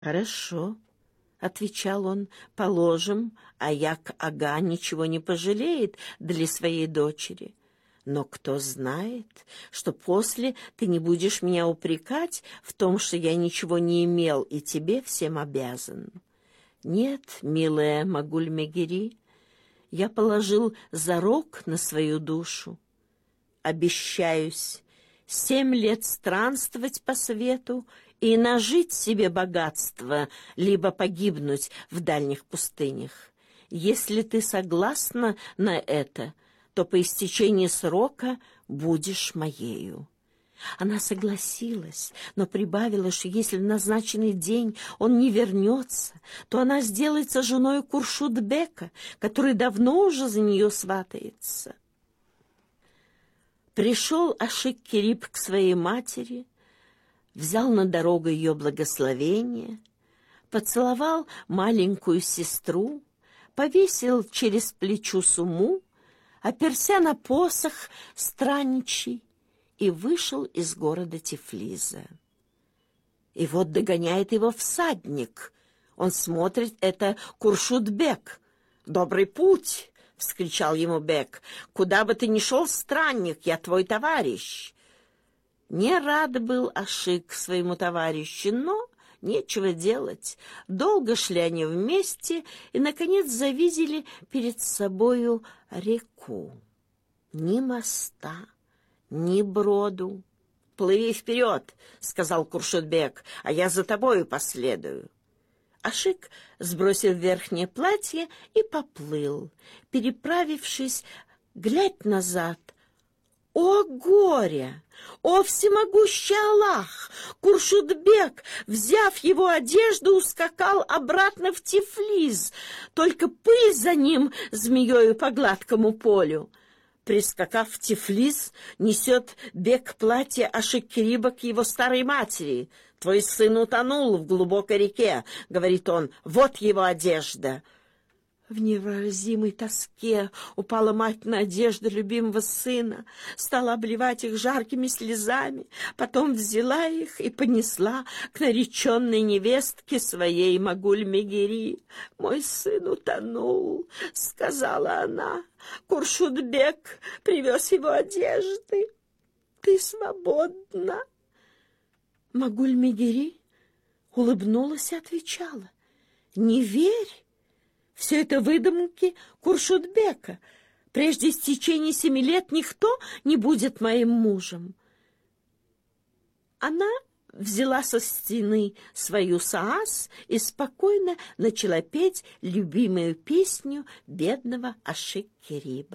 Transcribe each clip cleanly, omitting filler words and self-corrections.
«Хорошо», — отвечал он, — «положим, Аяк-ага ничего не пожалеет для своей дочери. Но кто знает, что после ты не будешь меня упрекать в том, что я ничего не имел и тебе всем обязан. Нет, милая Магуль-Мегери, я положил зарок на свою душу. Обещаюсь 7 лет странствовать по свету и нажить себе богатство, либо погибнуть в дальних пустынях. Если ты согласна на это, то по истечении срока будешь моею». Она согласилась, но прибавила, что если в назначенный день он не вернется, то она сделается женой Куршудбека, который давно уже за нее сватается. Пришел Ашик-Кериб к своей матери, взял на дорогу ее благословение, поцеловал маленькую сестру, повесил через плечо сумму, оперся на посох странничий и вышел из города Тифлиза. И вот догоняет его всадник. Он смотрит, это Куршудбек. «Добрый путь!» — вскричал ему Бек. «Куда бы ты ни шел, странник, я твой товарищ». Не рад был Ашик своему товарищу, но нечего делать. Долго шли они вместе и, наконец, завидели перед собою реку. Ни моста, ни броду. «Плыви вперед», — сказал Куршудбек, — «а я за тобою последую». Ашик сбросил верхнее платье и поплыл. Переправившись, глядь назад. О горе! О всемогущий Аллах! Куршудбек, взяв его одежду, ускакал обратно в Тифлиз. Только пыль за ним змеёю по гладкому полю. Прискакав в Тифлиз, несет Бек платье Ашик-Кериба к его старой матери. «Твой сын утонул в глубокой реке», — говорит он, — «вот его одежда». В невыразимой тоске упала мать на одежду любимого сына, стала обливать их жаркими слезами, потом взяла их и понесла к нареченной невестке своей Магуль-Мегери. «Мой сын утонул», — сказала она. «Куршудбек привез его одежды. Ты свободна». Магуль-Мегери улыбнулась и отвечала: «Не верь. Все это выдумки Куршудбека. Прежде истечения 7 лет никто не будет моим мужем». Она взяла со стены свою саас и спокойно начала петь любимую песню бедного Ашик-Кериба.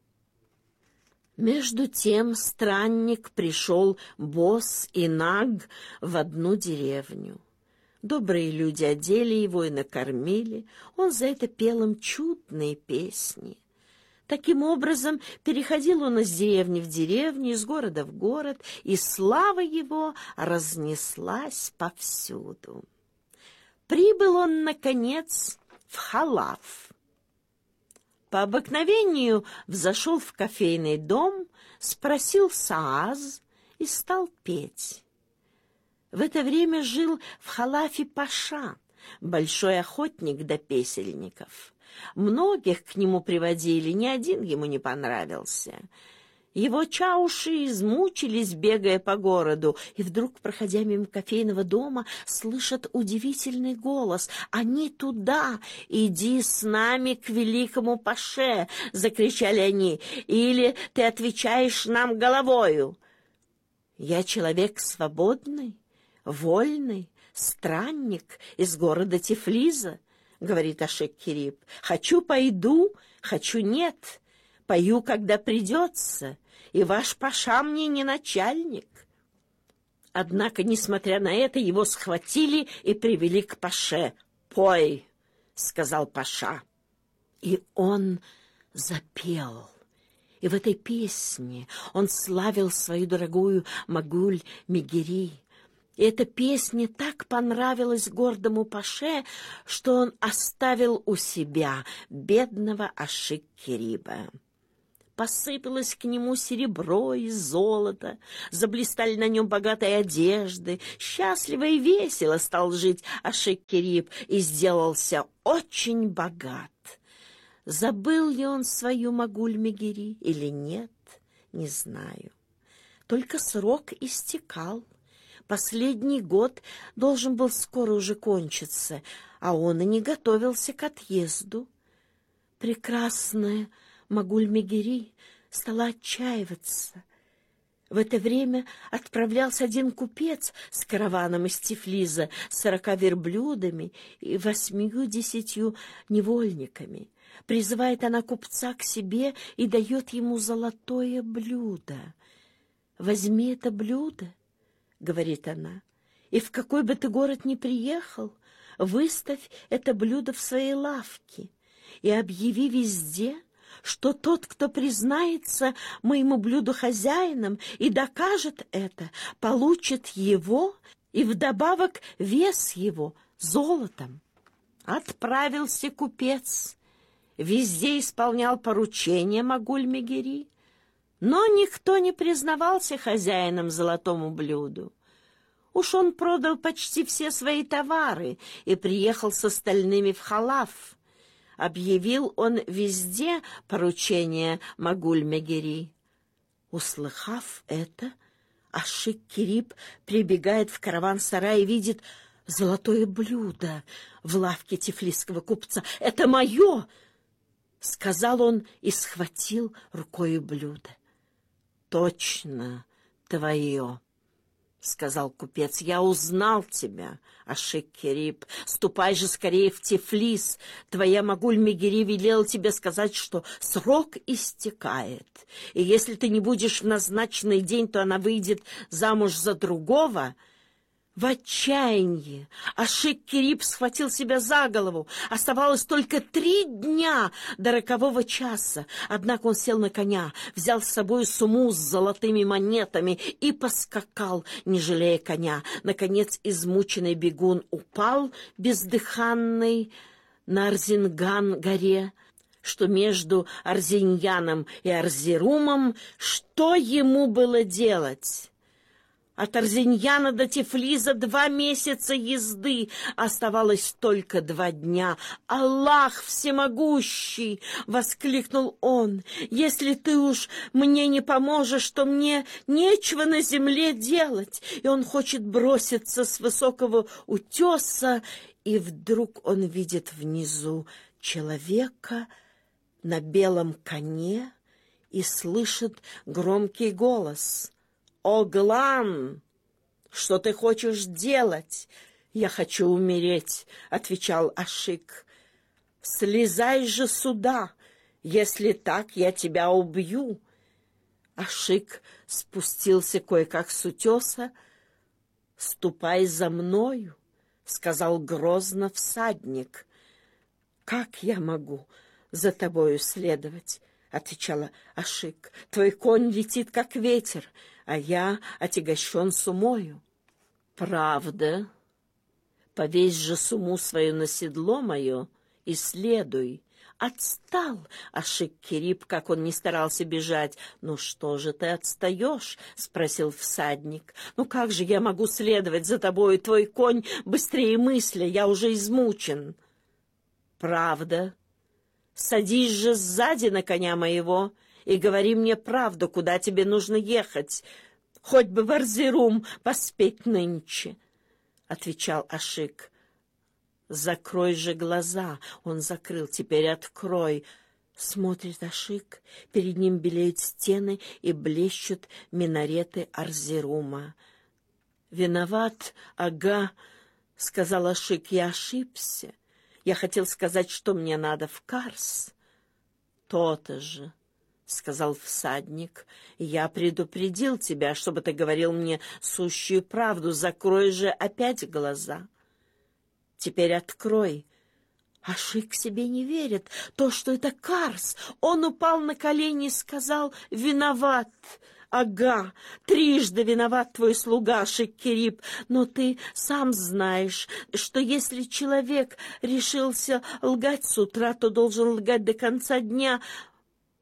Между тем странник пришел босс и наг в одну деревню. Добрые люди одели его и накормили. Он за это пел им чудные песни. Таким образом, переходил он из деревни в деревню, из города в город, и слава его разнеслась повсюду. Прибыл он, наконец, в Халаф. По обыкновению взошел в кофейный дом, спросил сааз и стал петь. В это время жил в Халафе паша, большой охотник до песельников. Многих к нему приводили, ни один ему не понравился. Его чауши измучились, бегая по городу, и вдруг, проходя мимо кофейного дома, слышат удивительный голос: «Они туда! Иди с нами к великому паше!» — закричали они. «Или ты отвечаешь нам головою!» «Я человек свободный, вольный, странник из города Тифлиза», — говорит Ашик-Кериб. «Хочу — пойду, хочу — нет. Пою, когда придется, и ваш паша мне не начальник». Однако, несмотря на это, его схватили и привели к паше. «Пой», — сказал паша. И он запел. И в этой песне он славил свою дорогую Магуль-Мегери. И эта песня так понравилась гордому паше, что он оставил у себя бедного Ашик-Кериба. Посыпалось к нему серебро и золото, заблистали на нем богатые одежды. Счастливо и весело стал жить Ашик-Кериб и сделался очень богат. Забыл ли он свою Магуль-Мегери или нет, не знаю. Только срок истекал. Последний год должен был скоро уже кончиться, а он и не готовился к отъезду. Прекрасная Магуль-Мегери стала отчаиваться. В это время отправлялся один купец с караваном из Тифлиза, 40 верблюдами и 80 невольниками. Призывает она купца к себе и дает ему золотое блюдо. «Возьми это блюдо, — говорит она, — и в какой бы ты город ни приехал, выставь это блюдо в своей лавке и объяви везде, что тот, кто признается моему блюду хозяином и докажет это, получит его и вдобавок вес его золотом». Отправился купец, везде исполнял поручения Магуль-Мегери, но никто не признавался хозяином золотому блюду. Уж он продал почти все свои товары и приехал с остальными в Халаф. Объявил он везде поручение Магуль-Мегери. Услыхав это, Ашик-Кериб прибегает в караван-сарай и видит золотое блюдо в лавке тифлисского купца. «Это мое!» — сказал он и схватил рукою блюдо. «Точно твое!» — сказал купец. «Я узнал тебя, Ашик-Кериб. Ступай же скорее в Тифлис. Твоя Магуль-Мегери велела тебе сказать, что срок истекает, и если ты не будешь в назначенный день, то она выйдет замуж за другого». В отчаянии Ашик-Кериб схватил себя за голову. Оставалось только 3 дня до рокового часа. Однако он сел на коня, взял с собой сумму с золотыми монетами и поскакал, не жалея коня. Наконец измученный бегун упал бездыханный на Арзинган-горе, что между Арзиньяном и Арзирумом. Что ему было делать? От Арзиньяна до Тифлиза 2 месяца езды, оставалось только 2 дня. «Аллах всемогущий!» — воскликнул он. «Если ты уж мне не поможешь, то мне нечего на земле делать». И он хочет броситься с высокого утеса, и вдруг он видит внизу человека на белом коне и слышит громкий голос: «Оглан, что ты хочешь делать?» «Я хочу умереть», — отвечал Ашик. «Слезай же сюда, если так, я тебя убью». Ашик спустился кое-как с утеса. «Ступай за мною», — сказал грозно всадник. «Как я могу за тобою следовать?» — отвечала Ашик. «Твой конь летит, как ветер, а я отягощен сумою». «Правда? Повесь же суму свою на седло мое и следуй». Отстал Ашик-Кериб, как он не старался бежать. «Ну что же ты отстаешь?» — спросил всадник. «Ну как же я могу следовать за тобой? Твой конь быстрее мысли, я уже измучен». «Правда? Садись же сзади на коня моего и говори мне правду, куда тебе нужно ехать. Хоть бы в Арзирум поспеть нынче», — отвечал Ашик. «Закрой же глаза». Он закрыл. «Теперь открой». Смотрит Ашик. Перед ним белеют стены и блещут минареты Арзирума. «Виноват, ага», — сказал Ашик. «Я ошибся. Я хотел сказать, что мне надо в Карс». «То-то же», — сказал всадник. «Я предупредил тебя, чтобы ты говорил мне сущую правду. Закрой же опять глаза. Теперь открой». Ашик себе не верит. То, что это Карс. Он упал на колени и сказал: «Виноват, ага, трижды виноват твой слуга Ашик-Кериб. Но ты сам знаешь, что если человек решился лгать с утра, то должен лгать до конца дня.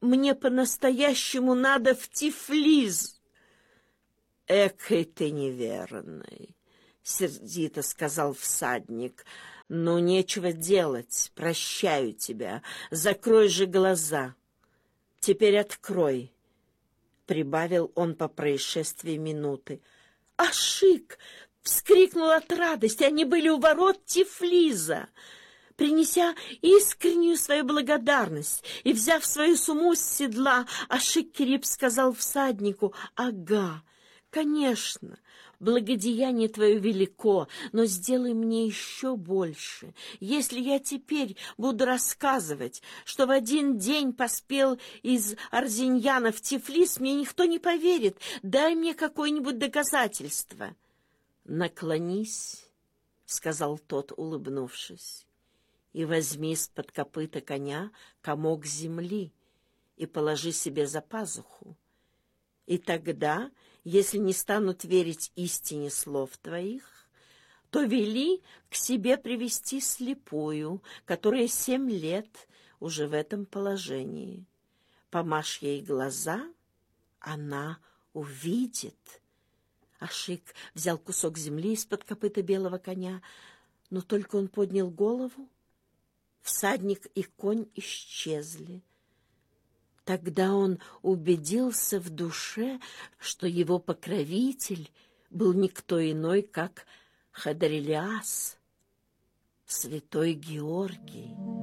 мне по-настоящему надо в Тифлис. Экой ты неверный, сердито сказал всадник. Ну, нечего делать, прощаю тебя, закрой же глаза. Теперь открой, прибавил он по происшествии минуты. Ашик вскрикнул от радости, они были у ворот Тифлиза. Принеся искреннюю свою благодарность и взяв свою сумму с седла, Ашик-Кериб сказал всаднику: «Ага, конечно, благодеяние твое велико, но сделай мне еще больше. Если я теперь буду рассказывать, что в один день поспел из Арзиньяна в Тифлис, мне никто не поверит. Дай мне какое-нибудь доказательство». «Наклонись», — сказал тот, улыбнувшись, «и возьми из-под копыта коня комок земли и положи себе за пазуху. И тогда, если не станут верить истине слов твоих, то вели к себе привести слепую, которая 7 лет уже в этом положении. Помажь ей глаза, она увидит». Ашик взял кусок земли из-под копыта белого коня, но только он поднял голову, всадник и конь исчезли. Тогда он убедился в душе, что его покровитель был никто иной, как Хадарилиас, святой Георгий.